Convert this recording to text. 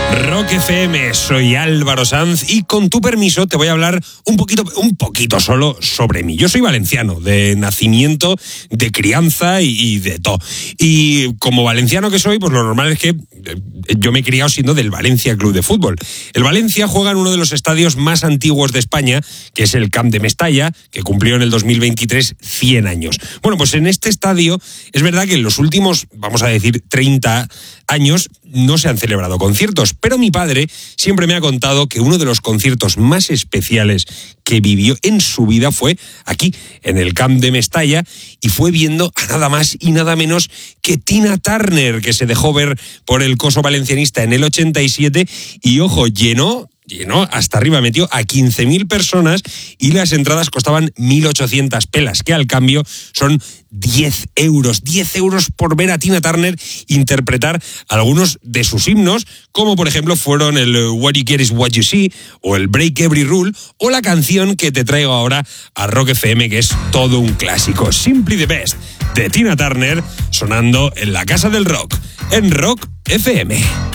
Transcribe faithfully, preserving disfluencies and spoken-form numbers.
Rock F M, soy Álvaro Sanz y con tu permiso te voy a hablar un poquito, un poquito solo sobre mí. Yo soy valenciano, de nacimiento, de crianza y, y de todo. Y como valenciano que soy, pues lo normal es que yo me he criado siendo del Valencia Club de Fútbol. El Valencia juega en uno de los estadios más antiguos de España, que es el Camp de Mestalla, que cumplió en el dos mil veintitrés cien años. Bueno, pues en este estadio es verdad que en los últimos, vamos a decir, treinta años no se han celebrado conciertos, pero mi padre siempre me ha contado que uno de los conciertos más especiales que vivió en su vida fue aquí, en el Camp de Mestalla, y fue viendo a nada más y nada menos que Tina Turner, que se dejó ver por el coso valencianista en el ochenta y siete, y ojo, llenó... llenó hasta arriba, metió a quince mil personas y las entradas costaban mil ochocientas pelas, que al cambio son diez euros. diez euros por ver a Tina Turner interpretar algunos de sus himnos, como por ejemplo fueron el What You Get Is What You See o el Break Every Rule o la canción que te traigo ahora a Rock F M, que es todo un clásico, Simply the Best, de Tina Turner, sonando en la Casa del Rock, en Rock F M.